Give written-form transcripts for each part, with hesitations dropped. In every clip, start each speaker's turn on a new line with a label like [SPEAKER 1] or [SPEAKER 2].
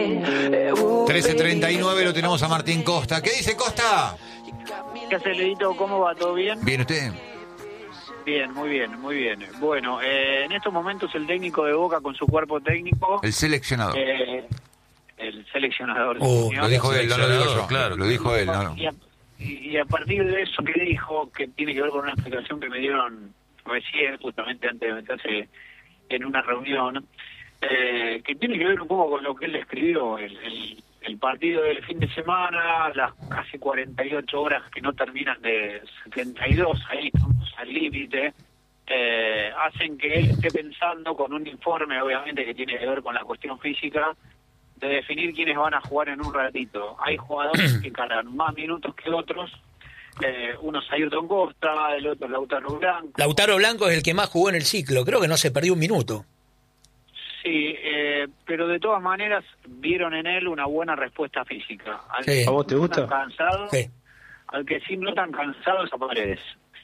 [SPEAKER 1] 13:39 lo tenemos a Martín Costa. ¿Qué dice Costa?
[SPEAKER 2] ¿Qué hace, Ledito? ¿Cómo va? ¿Todo bien?
[SPEAKER 1] ¿Bien usted?
[SPEAKER 2] Bien, muy bien, muy bien. Bueno, en estos momentos el técnico de Boca con su cuerpo técnico...
[SPEAKER 1] El seleccionador.
[SPEAKER 2] El seleccionador.
[SPEAKER 1] Lo dijo él, no lo digo yo. Claro, lo dijo él. No.
[SPEAKER 2] Y a partir de eso que dijo, que tiene que ver con una explicación que me dieron recién, justamente antes de meterse en una reunión, que tiene que ver un poco con lo que él escribió, el partido del fin de semana, las casi 48 horas que no terminan de 72, ahí estamos al límite, hacen que él esté pensando con un informe, obviamente, que tiene que ver con la cuestión física, de definir quiénes van a jugar en un ratito. Hay jugadores que cargan más minutos que otros, uno es Ayrton Costa, el otro Lautaro Blanco.
[SPEAKER 3] Lautaro Blanco es el que más jugó en el ciclo, creo que no se perdió un minuto.
[SPEAKER 2] Sí, pero de todas maneras vieron en él una buena respuesta física.
[SPEAKER 3] Sí.
[SPEAKER 4] ¿A vos te gusta?
[SPEAKER 2] Cansado,
[SPEAKER 3] Sí.
[SPEAKER 2] al que sí no tan cansado es a Paredes.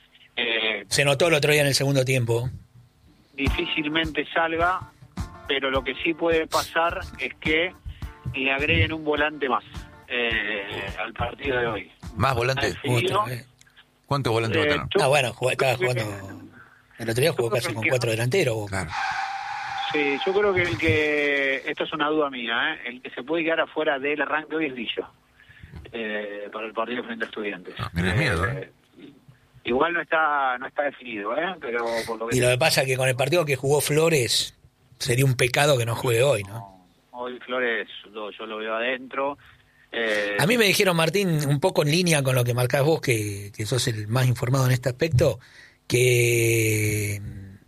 [SPEAKER 3] Se notó el otro día en el segundo tiempo.
[SPEAKER 2] Difícilmente salga, pero lo que sí puede pasar es que le agreguen un volante más al partido de hoy.
[SPEAKER 1] ¿Más volante? ¿Cuántos volantes votaron?
[SPEAKER 3] Bueno, estaba jugando... El otro día jugó casi con 4 delanteros.
[SPEAKER 1] Claro.
[SPEAKER 2] Sí, yo creo que esto es una duda mía, el que se puede quedar afuera del arranque hoy es Villa, para el partido frente a Estudiantes.
[SPEAKER 1] Mira el miedo,
[SPEAKER 2] Igual no está definido, pero por lo que...
[SPEAKER 3] Y lo que pasa es que con el partido que jugó Flores, sería un pecado que no juegue hoy, ¿no?
[SPEAKER 2] Hoy Flores yo lo veo adentro.
[SPEAKER 3] A mí me dijeron, Martín, un poco en línea con lo que marcás vos, que sos el más informado en este aspecto, que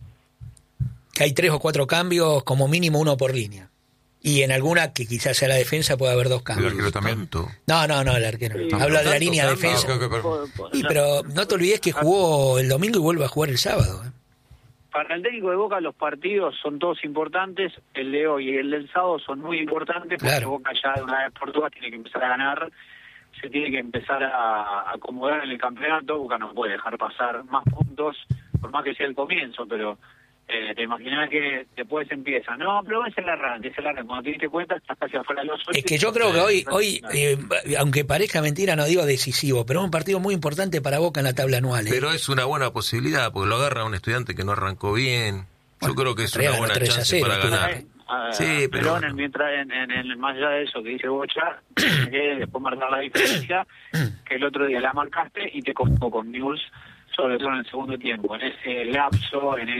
[SPEAKER 3] hay 3 o 4 cambios, como mínimo 1 por línea. Y en alguna, que quizás sea la defensa, puede haber 2 cambios.
[SPEAKER 1] ¿El arquero también?
[SPEAKER 3] No, el arquero. Habla de la línea de defensa. Pero no te olvides que jugó el domingo y vuelve a jugar el sábado.
[SPEAKER 2] Para el técnico de Boca los partidos son todos importantes, el de hoy y el del sábado son muy importantes, porque
[SPEAKER 3] claro.
[SPEAKER 2] Boca ya de una vez por todas tiene que empezar a ganar, se tiene que empezar a acomodar en el campeonato. Boca no puede dejar pasar más puntos, por más que sea el comienzo, pero te imaginas que después empieza, no, pero es el arranque, cuando te diste cuenta estás casi afuera de los 8.
[SPEAKER 3] Es que yo creo que hoy aunque parezca mentira, no digo decisivo, pero es un partido muy importante para Boca en la tabla anual.
[SPEAKER 5] Pero es una buena posibilidad, porque lo agarra un estudiante que no arrancó bien. Yo creo que es una buena chance para ganar.
[SPEAKER 2] Sí, pero mientras en más allá de eso que dice Bocha, que después marcar la diferencia, que el otro día la marcaste y te costó con News, sobre todo en el segundo tiempo, en ese lapso, en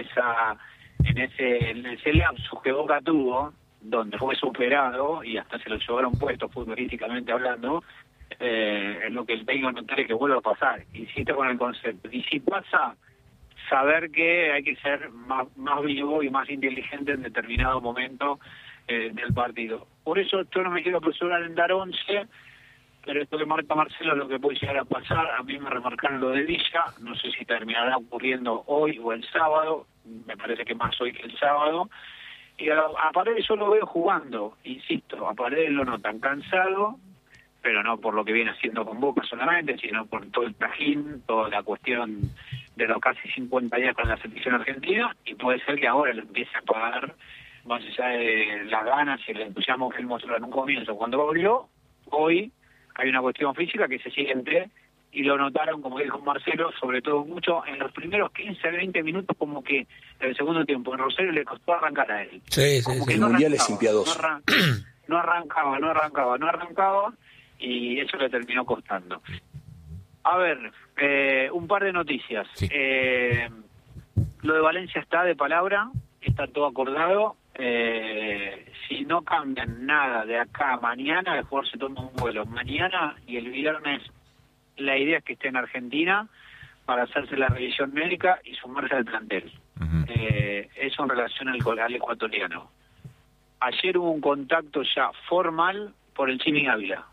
[SPEAKER 2] ese lapso que Boca tuvo, donde fue superado y hasta se lo llevaron puesto futbolísticamente hablando, es lo que el técnico no quiere que vuelva a pasar. Insisto con el concepto. Y si pasa, saber que hay que ser más vivo y más inteligente en determinado momento del partido. Por eso yo no me quiero apresurar en dar 11, pero esto que marca Marcelo es lo que puede llegar a pasar. A mí me remarcaron lo de Villa, no sé si terminará ocurriendo hoy o el sábado, me parece que más hoy que el sábado. Y a Paredes yo lo veo jugando, insisto, a Paredes lo notan cansado, pero no por lo que viene haciendo con Boca solamente, sino por todo el trajín, toda la cuestión de los casi 50 días con la selección argentina, y puede ser que ahora lo empiece a pagar, más allá de las ganas y el entusiasmo que él mostró en un comienzo. Cuando volvió, hoy hay una cuestión física que se siente, y lo notaron, como dijo Marcelo, sobre todo mucho en los primeros 15-20 minutos, como que en el segundo tiempo en Rosario le costó arrancar a él.
[SPEAKER 3] Sí.
[SPEAKER 4] El Mundial es impiedoso.
[SPEAKER 2] No arrancaba, y eso le terminó costando. A ver, un par de noticias.
[SPEAKER 1] Sí.
[SPEAKER 2] Lo de Valencia está de palabra, está todo acordado. Si no cambian nada de acá a mañana, el jugador se toma un vuelo mañana, y el viernes la idea es que esté en Argentina para hacerse la revisión médica y sumarse al plantel. Eso en relación al ecuatoriano. Ayer hubo un contacto ya formal por el Chimi Ávila.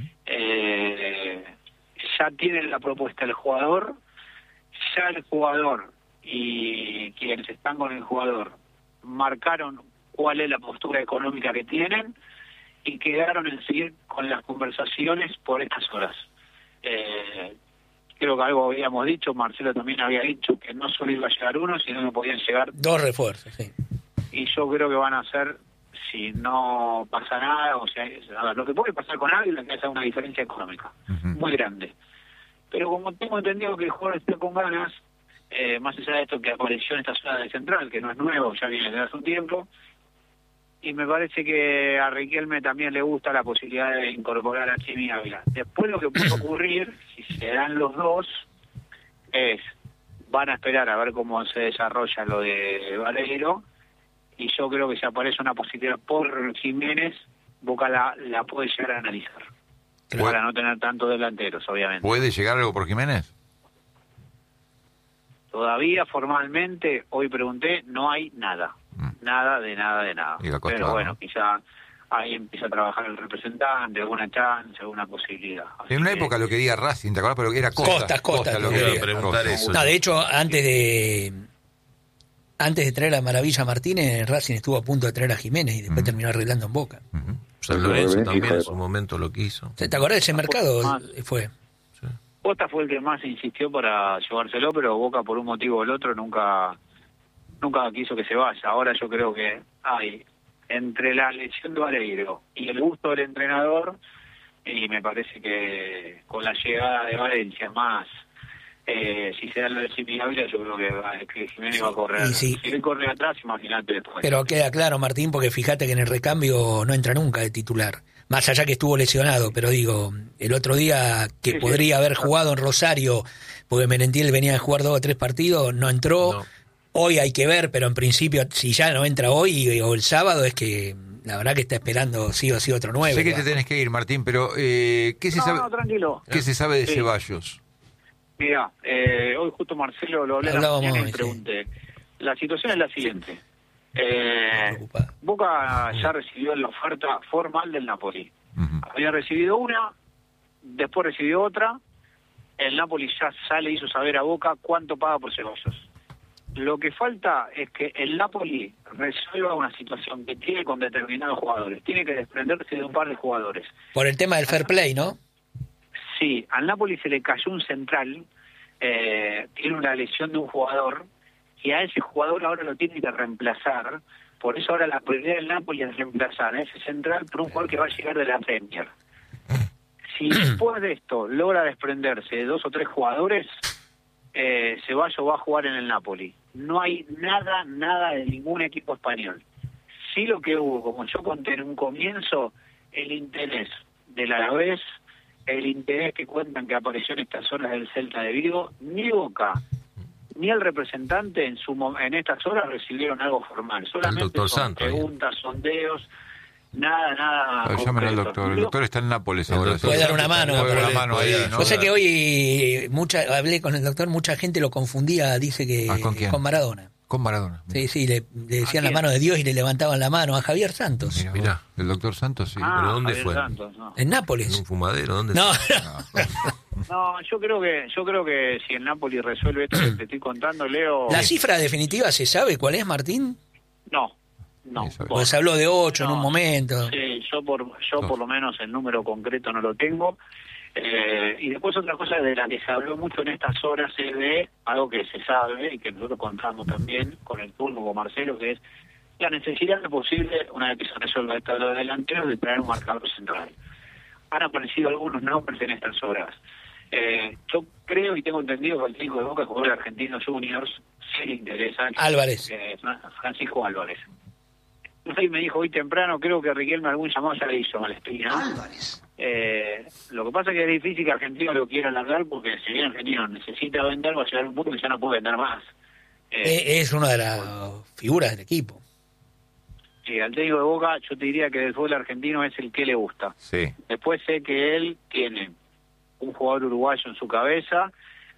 [SPEAKER 2] Ya tienen la propuesta del jugador, ya el jugador y quienes están con el jugador marcaron cuál es la postura económica que tienen y quedaron en seguir con las conversaciones por estas horas. Creo que algo habíamos dicho, Marcelo también había dicho que no solo iba a llegar uno, sino que podían llegar
[SPEAKER 3] 2 refuerzos, sí.
[SPEAKER 2] Y yo creo que van a ser si no pasa nada, o sea, a ver, lo que puede pasar con Ávila es que haya una diferencia económica muy grande. Pero como tengo entendido que el jugador está con ganas, más allá de esto que apareció en esta zona de Central, que no es nuevo, ya viene desde hace un tiempo, y me parece que a Riquelme también le gusta la posibilidad de incorporar a Chimi Ávila. Después lo que puede ocurrir, si se dan los dos, van a esperar a ver cómo se desarrolla lo de Vareiro, y yo creo que si aparece una posibilidad por Jiménez, Boca la puede llegar a analizar. Para no tener tantos delanteros, obviamente.
[SPEAKER 1] ¿Puede llegar algo por Jiménez?
[SPEAKER 2] Todavía formalmente, hoy pregunté, no hay nada. Nada. Pero bueno, quizá ahí empieza a trabajar el representante, alguna chance, alguna posibilidad. Así
[SPEAKER 1] en una época lo quería Racing, ¿te acuerdas? Pero era Costa lo quería
[SPEAKER 5] preguntar eso.
[SPEAKER 3] No, de hecho, antes de traer a Maravilla Martínez, Racing estuvo a punto de traer a Jiménez y después terminó arreglando en Boca.
[SPEAKER 5] San Lorenzo también en su momento lo quiso.
[SPEAKER 3] ¿Te acordás de ese mercado? Fue.
[SPEAKER 2] Costa fue el que más insistió para llevárselo, pero Boca por un motivo o el otro nunca quiso que se vaya. Ahora yo creo que hay entre la lesión de Vareiro y el gusto del entrenador, y me parece que con la llegada de Valencia más, si se da lo de Chimi Ávila, yo creo que Jiménez va a correr. Si él corre atrás, imagínate después.
[SPEAKER 3] Pero queda claro, Martín, porque fíjate que en el recambio no entra nunca de titular. Más allá que estuvo lesionado, pero digo, el otro día que podría haber jugado en Rosario, porque Merentiel venía a jugar 2 o 3 partidos, no entró. No. Hoy hay que ver, pero en principio, si ya no entra hoy o el sábado, es que la verdad que está esperando sí o sí otro 9.
[SPEAKER 1] Sé que te tenés que ir, Martín, pero ¿qué se sabe?
[SPEAKER 2] No, tranquilo.
[SPEAKER 1] ¿Qué se sabe de Ceballos?
[SPEAKER 2] Mira, hoy justo Marcelo lo hablé y pregunté. La situación es la siguiente. Boca ya recibió la oferta formal del Napoli. Había recibido una, después recibió otra. El Napoli ya sale y hizo saber a Boca cuánto paga por Ceballos. Lo que falta es que el Napoli resuelva una situación que tiene con determinados jugadores. Tiene que desprenderse de un par de jugadores.
[SPEAKER 3] Por el tema del fair play, ¿no?
[SPEAKER 2] Sí, al Napoli se le cayó un central, tiene una lesión de un jugador, y a ese jugador ahora lo tiene que reemplazar. Por eso ahora la prioridad del Napoli es reemplazar a ese central por un jugador que va a llegar de la Premier. Si después de esto logra desprenderse de 2 o 3 jugadores, Ceballos va a jugar en el Napoli. No hay nada de ningún equipo español. Sí, lo que hubo, como yo conté en un comienzo, el interés del Alavés, el interés que cuentan que apareció en estas horas del Celta de Vigo, ni Boca ni el representante en estas horas recibieron algo formal. Solamente son preguntas, sondeos, nada.
[SPEAKER 1] Llamen al doctor. El doctor está en Nápoles ahora.
[SPEAKER 3] Puede dar una mano.
[SPEAKER 1] Ahí, ¿no?
[SPEAKER 3] Yo sé que hoy hablé con el doctor, mucha gente lo confundía, dice que con Maradona.
[SPEAKER 1] Con Maradona.
[SPEAKER 3] Sí, le decían la mano de Dios y le levantaban la mano a Javier Santos.
[SPEAKER 1] Mirá, el doctor Santos, sí.
[SPEAKER 5] ¿Pero dónde
[SPEAKER 2] Javier
[SPEAKER 5] fue?
[SPEAKER 2] Santos, no.
[SPEAKER 3] En Nápoles.
[SPEAKER 5] ¿En un fumadero? ¿Dónde?
[SPEAKER 3] No.
[SPEAKER 2] No, yo creo que si el Napoli resuelve esto que te estoy contando, Leo...
[SPEAKER 3] ¿La cifra definitiva se sabe cuál es, Martín?
[SPEAKER 2] No.
[SPEAKER 3] Pues se habló de 8 en un momento.
[SPEAKER 2] Sí, yo por lo menos el número concreto no lo tengo. Y después otra cosa de la que se habló mucho en estas horas es de algo que se sabe y que nosotros contamos también con el turno con Marcelo, que es la necesidad de posible, una vez que se resuelva esto de los delanteros, de traer un marcador central. Han aparecido algunos nombres en estas horas. Yo creo y tengo entendido que el técnico de Boca, el jugador argentino Juniors, sí le interesa.
[SPEAKER 3] Álvarez.
[SPEAKER 2] Francisco Álvarez. Entonces me dijo hoy temprano, creo que Riquelme algún llamado ya le hizo a Malespina.
[SPEAKER 3] Álvarez.
[SPEAKER 2] Lo que pasa es que es difícil que Argentino lo quiera alargar, porque si bien Argentino necesita vender, va a llegar a un punto que ya no puede vender más.
[SPEAKER 3] Es una de las figuras del equipo.
[SPEAKER 2] Sí, al técnico de Boca yo te diría que del fútbol argentino es el que le gusta.
[SPEAKER 1] Sí.
[SPEAKER 2] Después sé que él tiene un jugador uruguayo en su cabeza,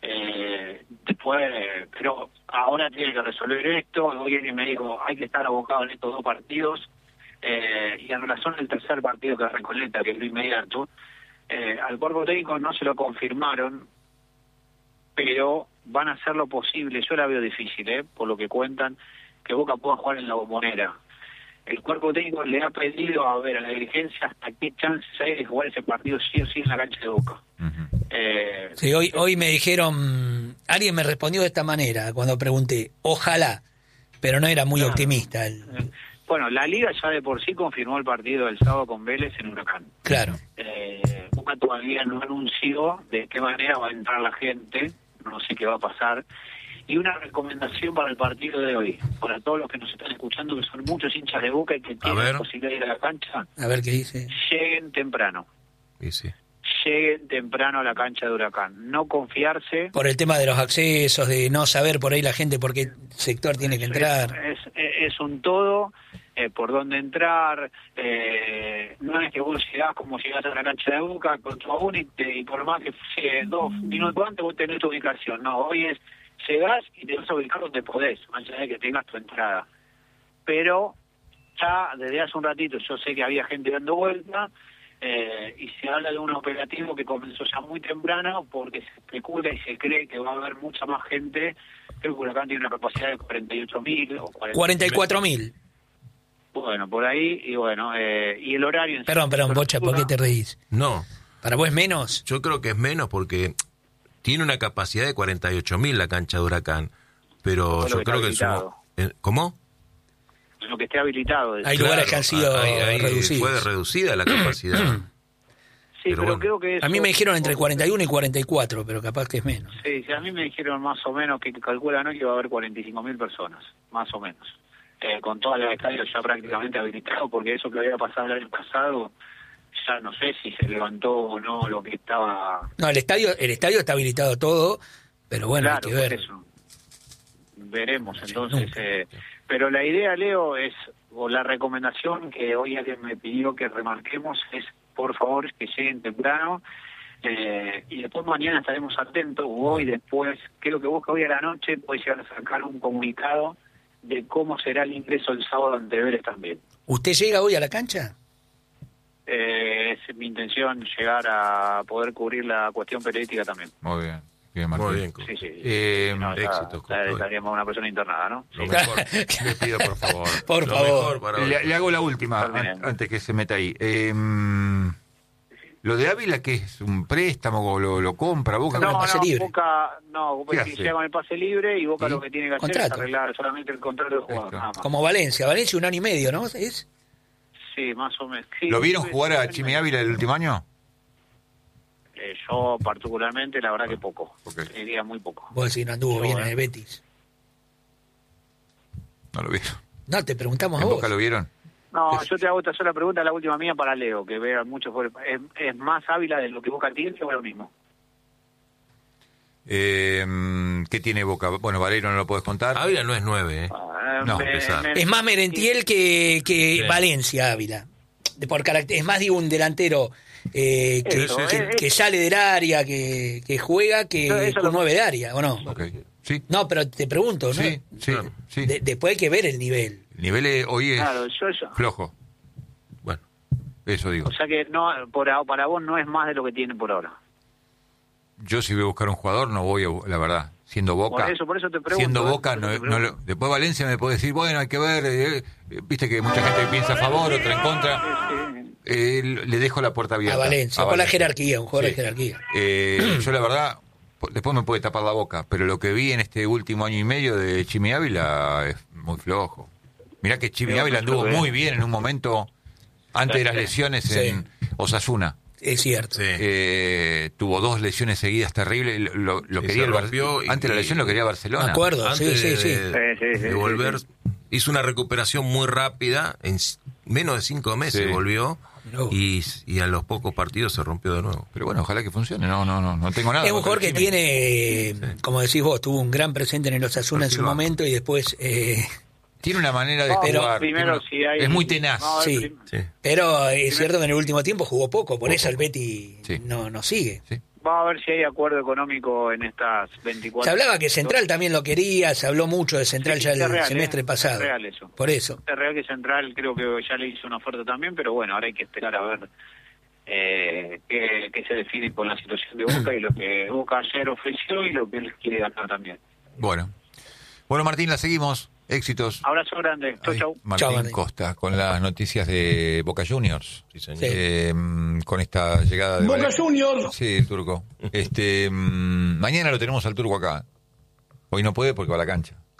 [SPEAKER 2] pero ahora tiene que resolver esto. Hoy alguien me dijo, hay que estar abocado en estos 2 partidos, y en relación al tercer partido que es Recoleta, que es lo inmediato, al cuerpo técnico no se lo confirmaron, pero van a hacer lo posible. Yo la veo difícil, por lo que cuentan, que Boca pueda jugar en la Bombonera. El cuerpo técnico le ha pedido a la dirigencia hasta qué chances hay de jugar ese partido sí o sí en la cancha de Boca.
[SPEAKER 3] Sí, hoy me dijeron, alguien me respondió de esta manera cuando pregunté, ojalá, pero no era muy optimista.
[SPEAKER 2] Bueno, la Liga ya de por sí confirmó el partido del sábado con Vélez en Huracán.
[SPEAKER 3] Claro.
[SPEAKER 2] Boca todavía no anunció de qué manera va a entrar la gente, no sé qué va a pasar. Y una recomendación para el partido de hoy, para todos los que nos están escuchando, que son muchos hinchas de Boca y que tienen la posibilidad de ir a la cancha.
[SPEAKER 3] A ver qué dice.
[SPEAKER 2] Lleguen temprano.
[SPEAKER 5] Y sí.
[SPEAKER 2] Lleguen temprano a la cancha de Huracán. No confiarse.
[SPEAKER 3] Por el tema de los accesos, de no saber por ahí la gente por qué sector tiene que entrar.
[SPEAKER 2] Es un todo, por dónde entrar. No es que vos llegás como llegás a la cancha de Boca con tu abón y por más que 2 minutos antes vos tenés tu ubicación. No, hoy es llegás y te vas a ubicar donde podés, más allá de que tengas tu entrada. Pero ya desde hace un ratito yo sé que había gente dando vuelta. Y se habla de un operativo que comenzó ya muy temprano porque se especula y se cree que va a haber mucha más gente. Creo que Huracán tiene una capacidad de 48.000 o
[SPEAKER 3] 44.000.
[SPEAKER 2] Bueno, por ahí, y bueno, y el horario... En
[SPEAKER 3] Perdón, Bocha, ¿por qué te reís?
[SPEAKER 5] No.
[SPEAKER 3] ¿Para vos es menos?
[SPEAKER 5] Yo creo que es menos porque tiene una capacidad de 48.000 la cancha de Huracán, pero yo creo que el sumo... ¿Cómo?
[SPEAKER 2] Lo que esté habilitado.
[SPEAKER 3] Hay lugares que han sido reducidos.
[SPEAKER 5] Fue reducida la capacidad.
[SPEAKER 2] Sí, pero bueno, creo que eso,
[SPEAKER 3] a mí me dijeron entre 41 y 44, pero capaz que es menos.
[SPEAKER 2] Sí, a mí me dijeron más o menos que calculan hoy que va a haber 45.000 personas, más o menos. Con todos los estadios ya prácticamente habilitados, porque eso que había pasado el año pasado, ya no sé si se levantó o no lo que estaba...
[SPEAKER 3] No, el estadio está habilitado todo, pero bueno,
[SPEAKER 2] claro,
[SPEAKER 3] hay que ver.
[SPEAKER 2] Eso. Veremos, entonces... pero la idea, Leo, o la recomendación que hoy alguien me pidió que remarquemos es, por favor, que lleguen temprano, y después mañana estaremos atentos, o hoy después, creo que vos que hoy a la noche podés llegar a sacar un comunicado de cómo será el ingreso el sábado ante Vélez también.
[SPEAKER 3] ¿Usted llega hoy a la cancha?
[SPEAKER 2] Es mi intención llegar a poder cubrir la cuestión periodística también.
[SPEAKER 1] Muy bien. Bien, Martín.
[SPEAKER 5] Muy bien.
[SPEAKER 2] Sí.
[SPEAKER 5] Éxito.
[SPEAKER 2] Estaríamos una persona internada, ¿no?
[SPEAKER 5] Lo mejor. Le pido, por favor.
[SPEAKER 3] Por favor.
[SPEAKER 1] Le hago la última, antes que se meta ahí. Lo de Ávila, ¿qué es? ¿Un préstamo? ¿Lo compra? ¿Boca con el pase libre?
[SPEAKER 2] Boca, llega con el pase libre y Boca lo que tiene que hacer es arreglar solamente el contrato de jugador. Nada más.
[SPEAKER 3] Como Valencia 1 año y medio, ¿no? ¿Es?
[SPEAKER 2] Sí, más o menos. Sí,
[SPEAKER 1] ¿Lo vieron jugar a Chimi Ávila el último año?
[SPEAKER 2] Yo particularmente, la verdad que poco. Diría muy poco.
[SPEAKER 3] Vos decís, no anduvo bien en el Betis.
[SPEAKER 1] No lo vieron.
[SPEAKER 3] No, te preguntamos a
[SPEAKER 1] vos.
[SPEAKER 3] vos.
[SPEAKER 1] ¿Boca lo vieron?
[SPEAKER 2] No, yo te hago esta sola pregunta, la última mía para Leo, que vea mucho. ¿Es más Ávila de lo que Boca tiene o lo mismo?
[SPEAKER 1] ¿Qué tiene Boca? Bueno, Valero no lo podés contar.
[SPEAKER 5] Ávila no es 9,
[SPEAKER 1] No,
[SPEAKER 3] es más Merentiel que Valencia, Ávila. Por carácter, es más, digo, un delantero que sale del área, que juega, que un 9 de área, ¿o no?
[SPEAKER 1] Okay. Sí.
[SPEAKER 3] No, pero te pregunto, ¿no?
[SPEAKER 1] Sí.
[SPEAKER 3] Después hay que ver el nivel.
[SPEAKER 1] El nivel hoy es flojo.
[SPEAKER 5] Bueno,
[SPEAKER 1] eso digo.
[SPEAKER 2] O sea que no, para vos no es más de lo que tiene por ahora.
[SPEAKER 1] Yo si voy a buscar un jugador no voy, la verdad. Siendo Boca.
[SPEAKER 2] Por eso te pregunto.
[SPEAKER 1] Siendo Boca, después Valencia me puede decir, bueno, hay que ver. Viste que mucha gente piensa a favor, otra en contra. Le dejo la puerta abierta.
[SPEAKER 3] A Valencia, con la jerarquía, un jugador de jerarquía.
[SPEAKER 1] Yo la verdad, después me puede tapar la boca, pero lo que vi en este último año y medio de Chimi Ávila es muy flojo. Mirá que Chimi Ávila anduvo muy bien en un momento antes de las lesiones en Osasuna.
[SPEAKER 3] Es cierto.
[SPEAKER 1] Tuvo 2 lesiones seguidas terribles. Lo quería antes de la lesión lo quería Barcelona.
[SPEAKER 3] Me acuerdo,
[SPEAKER 5] antes de volver, hizo una recuperación muy rápida. En menos de 5 meses volvió. Y a los pocos partidos se rompió de nuevo.
[SPEAKER 1] Pero bueno, ojalá que funcione. No tengo nada.
[SPEAKER 3] Es un jugador que tiene, como decís vos, tuvo un gran presente en el Osasuna en su momento y después...
[SPEAKER 1] Tiene una manera de jugar.
[SPEAKER 2] Primero,
[SPEAKER 1] es muy tenaz.
[SPEAKER 3] Sí. Pero es cierto que en el último tiempo jugó poco, por eso el Betis no sigue.
[SPEAKER 1] Sí.
[SPEAKER 2] Vamos a ver si hay acuerdo económico en estas 24.
[SPEAKER 3] Se hablaba que Central también lo quería, se habló mucho de Central ya el semestre pasado.
[SPEAKER 2] Es real eso.
[SPEAKER 3] Por eso.
[SPEAKER 2] Es real que Central creo que ya le hizo una oferta también, pero bueno, ahora hay que esperar a ver qué se define con la situación de Boca y lo que Boca ayer ofreció y lo que él quiere ganar también.
[SPEAKER 1] Bueno, Martín, la seguimos. Éxitos.
[SPEAKER 2] Abrazo grande. Chau.
[SPEAKER 1] Martín Costa, con las noticias de Boca Juniors.
[SPEAKER 5] Sí, señor.
[SPEAKER 1] Con esta llegada de
[SPEAKER 4] Boca Juniors.
[SPEAKER 1] Sí, el turco. Mañana lo tenemos al turco acá. Hoy no puede porque va a la cancha.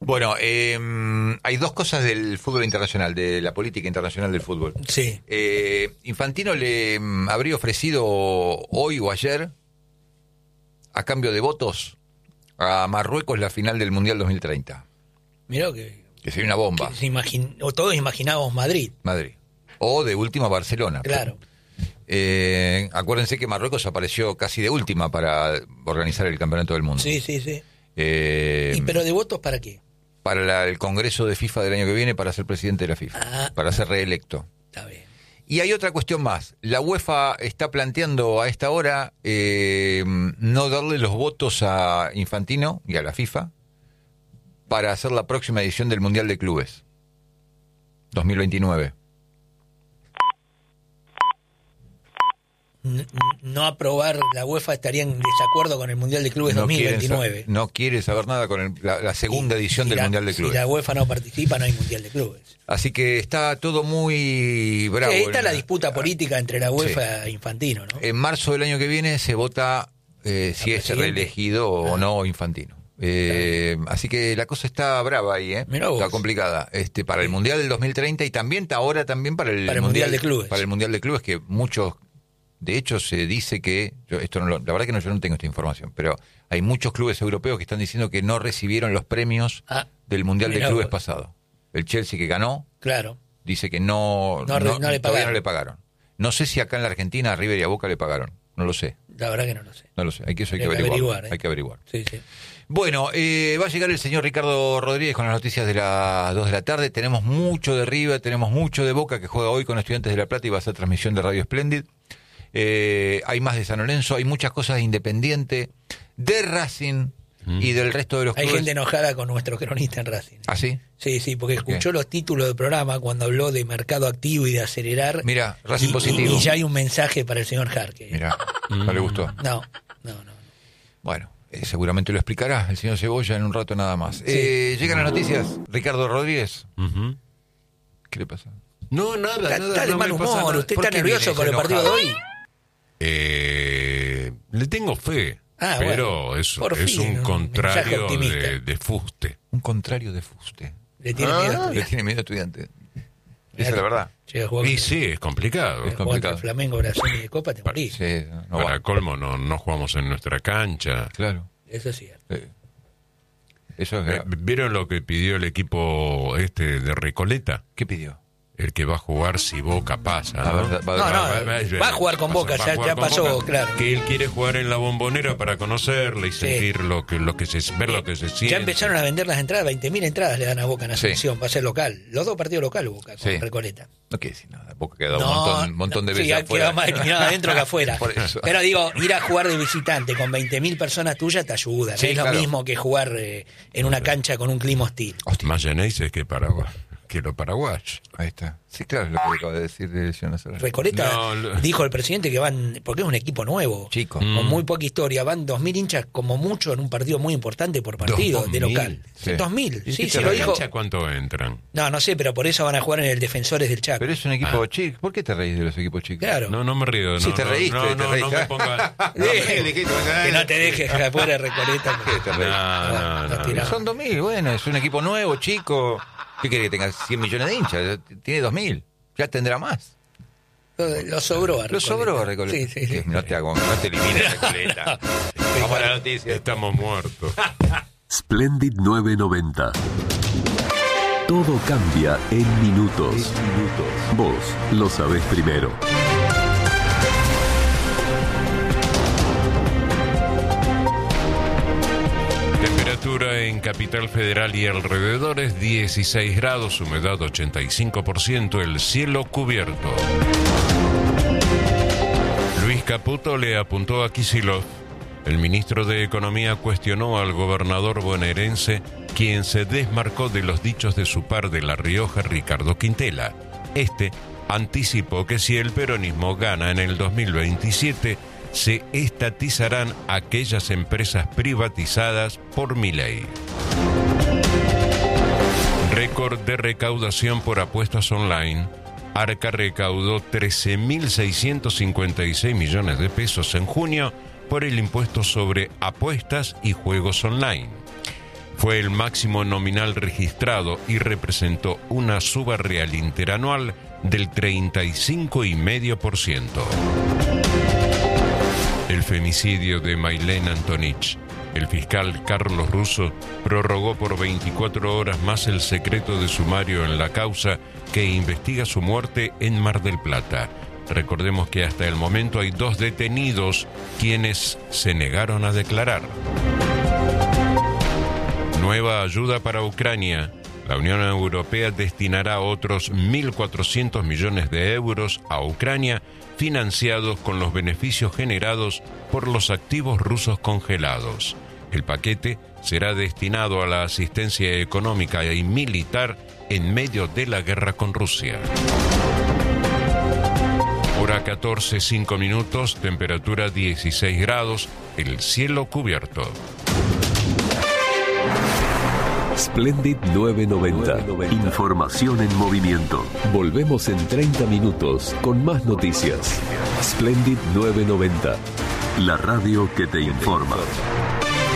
[SPEAKER 1] Bueno, hay dos cosas del fútbol internacional, de la política internacional del fútbol.
[SPEAKER 3] Sí.
[SPEAKER 1] Infantino le habría ofrecido hoy o ayer, a cambio de votos, a Marruecos la final del Mundial 2030.
[SPEAKER 3] Mirá que
[SPEAKER 1] sería una bomba.
[SPEAKER 3] Todos imaginábamos Madrid.
[SPEAKER 1] O de última Barcelona.
[SPEAKER 3] Claro.
[SPEAKER 1] Acuérdense que Marruecos apareció casi de última para organizar el campeonato del mundo.
[SPEAKER 3] Sí. ¿Pero de votos para qué?
[SPEAKER 1] Para el Congreso de FIFA del año que viene, para ser presidente de la FIFA, para ser reelecto.
[SPEAKER 3] Está bien.
[SPEAKER 1] Y hay otra cuestión más. La UEFA está planteando a esta hora no darle los votos a Infantino y a la FIFA para hacer la próxima edición del Mundial de Clubes 2029.
[SPEAKER 3] No aprobar la UEFA estaría en desacuerdo con el Mundial de Clubes 2029.
[SPEAKER 1] No quiere saber nada con la segunda edición del Mundial de Clubes.
[SPEAKER 3] Si la UEFA no participa, no hay Mundial de Clubes.
[SPEAKER 1] Así que está todo muy bravo.
[SPEAKER 3] Esta es la disputa política entre la UEFA e Infantino, ¿no?
[SPEAKER 1] En marzo del año que viene se vota si es reelegido o no Infantino. Así que la cosa está brava ahí, está complicada. Para el Mundial del 2030 y también ahora también para el
[SPEAKER 3] Mundial de Clubes.
[SPEAKER 1] Para el Mundial de Clubes, que muchos, de hecho se dice que, la verdad que yo no tengo esta información, pero hay muchos clubes europeos que están diciendo que no recibieron los premios del Mundial de Clubes pasado. El Chelsea que ganó, dice que todavía no le pagaron. No sé si acá en la Argentina a River y a Boca le pagaron, no lo sé.
[SPEAKER 3] La verdad que no lo sé.
[SPEAKER 1] No lo sé, hay que averiguar. Hay que averiguar.
[SPEAKER 3] Sí.
[SPEAKER 1] Bueno, va a llegar el señor Ricardo Rodríguez con las noticias de las 2 de la tarde. Tenemos mucho de River, tenemos mucho de Boca, que juega hoy con Estudiantes de La Plata y va a ser transmisión de Radio Splendid. Hay más de San Lorenzo, hay muchas cosas de Independiente, de Racing y del resto de los clubes.
[SPEAKER 3] Hay gente enojada con nuestro cronista en Racing.
[SPEAKER 1] ¿Ah, sí?
[SPEAKER 3] Sí, porque escuchó los títulos del programa cuando habló de mercado activo y de acelerar.
[SPEAKER 1] Mira, Racing positivo.
[SPEAKER 3] Y ya hay un mensaje para el señor Jarque.
[SPEAKER 1] Mira, no le gustó.
[SPEAKER 3] No.
[SPEAKER 1] Bueno, seguramente lo explicará el señor Cebolla en un rato nada más. Llegan las noticias. Ricardo Rodríguez. ¿Qué le pasa?
[SPEAKER 5] No, nada.
[SPEAKER 3] Está de mal humor. ¿Usted está nervioso por el partido de hoy?
[SPEAKER 6] Le tengo fe, pero es un contrario de fuste.
[SPEAKER 1] Un contrario de fuste.
[SPEAKER 3] Le tiene
[SPEAKER 1] miedo a Estudiante. Esa es la verdad.
[SPEAKER 6] Y sí, es complicado.
[SPEAKER 3] Contra Flamengo, Brasil y de Copa te morís.
[SPEAKER 6] Para colmo, no jugamos en nuestra cancha.
[SPEAKER 1] Claro.
[SPEAKER 3] Eso es cierto.
[SPEAKER 1] Eso es verdad.
[SPEAKER 6] ¿Vieron lo que pidió el equipo de Recoleta?
[SPEAKER 1] ¿Qué pidió?
[SPEAKER 6] El que va a jugar si Boca pasa.
[SPEAKER 3] Va a jugar con Boca, ya pasó, claro.
[SPEAKER 6] Que él quiere jugar en la Bombonera para conocerla y sentir ver lo que se siente.
[SPEAKER 3] Ya empezaron a vender las entradas, 20.000 entradas le dan a Boca en Asunción, va a ser local. Los 2 partidos locales Boca con Recoleta.
[SPEAKER 1] No quiere decir nada, Boca quedó un montón de veces afuera.
[SPEAKER 3] Quedó más eliminado adentro que afuera. Pero digo, ir a jugar de visitante con 20.000 personas tuyas te ayuda. Es lo mismo que jugar en una cancha con un clima hostil.
[SPEAKER 6] Más Geneise que Paraguay. Que los paraguayos.
[SPEAKER 1] Ahí está. Sí, claro, es lo que acaba de decir de
[SPEAKER 3] Recoleta dijo el presidente que van, porque es un equipo nuevo,
[SPEAKER 1] chico,
[SPEAKER 3] con muy poca historia, van 2.000 hinchas como mucho en un partido muy importante por partido, de local. 2.000, sí, se lo dijo.
[SPEAKER 6] ¿Cuánto entran?
[SPEAKER 3] No sé, pero por eso van a jugar en el Defensores del Chaco.
[SPEAKER 1] Pero es un equipo chico. ¿Por qué te reís de los equipos chicos?
[SPEAKER 3] Claro.
[SPEAKER 6] No me río.
[SPEAKER 1] Si te reíste, te reíste.
[SPEAKER 6] No me ponga...
[SPEAKER 3] que no te dejes afuera de Recoleta.
[SPEAKER 6] No.
[SPEAKER 1] Son 2.000, bueno, es un equipo nuevo, chico. ¿Qué quiere que tenga 100 millones de hinchas? Tiene 2.000. Ya tendrá más.
[SPEAKER 3] Lo sobró a
[SPEAKER 1] Recoleta.
[SPEAKER 3] Sí.
[SPEAKER 1] No te elimines, Recoleta. Vamos a la noticia.
[SPEAKER 6] Estamos muertos.
[SPEAKER 7] Splendid 990. Todo cambia en minutos. Vos lo sabés primero.
[SPEAKER 6] Temperatura en Capital Federal y alrededores 16 grados, humedad 85%, el cielo cubierto. Luis Caputo le apuntó a Kicillof. El ministro de Economía cuestionó al gobernador bonaerense, quien se desmarcó de los dichos de su par de La Rioja, Ricardo Quintela. Anticipó que si el peronismo gana en el 2027, se estatizarán aquellas empresas privatizadas por Milei. Récord de recaudación por apuestas online. Arca recaudó 13.656 millones de pesos en junio por el impuesto sobre apuestas y juegos online. Fue el máximo nominal registrado y representó una suba real interanual del 35,5%. El femicidio de Maylen Antonich. El fiscal Carlos Russo prorrogó por 24 horas más el secreto de sumario en la causa que investiga su muerte en Mar del Plata. Recordemos que hasta el momento hay 2 detenidos quienes se negaron a declarar. Nueva ayuda para Ucrania. La Unión Europea destinará otros 1.400 millones de euros a Ucrania, financiados con los beneficios generados por los activos rusos congelados. El paquete será destinado a la asistencia económica y militar en medio de la guerra con Rusia. Hora 14:05, temperatura 16 grados, el cielo cubierto.
[SPEAKER 8] Splendid 990. Información en movimiento. Volvemos en 30 minutos con más noticias. Splendid 990. La radio que te informa.